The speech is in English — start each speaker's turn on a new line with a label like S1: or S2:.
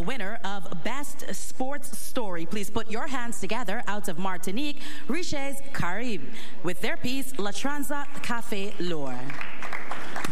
S1: winner of Best Sports Story. Please put your hands together out of Martinique, Riches Caribe, with their piece La Transat Café Loire.